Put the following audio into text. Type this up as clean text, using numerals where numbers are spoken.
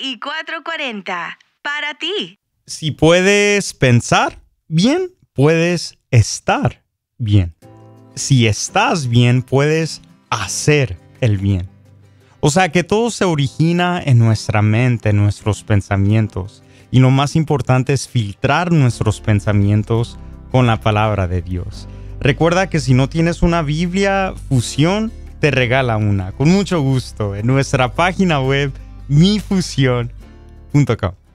y 440. Para ti. Si puedes pensar bien, puedes estar bien. Si estás bien, puedes hacer el bien. O sea que todo se origina en nuestra mente, en nuestros pensamientos. Y lo más importante es filtrar nuestros pensamientos con la palabra de Dios. Recuerda que si no tienes una Biblia Fusión, te regala una. Con mucho gusto en nuestra página web mifusión.com.